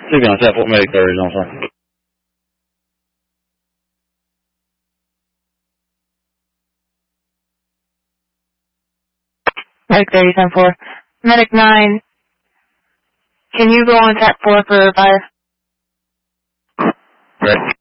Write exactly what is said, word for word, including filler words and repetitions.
Sleeping on set, Fort Medic thirty on sir. Medic thirty, ten four. Medic nine, can you go on tap four for fire? Right.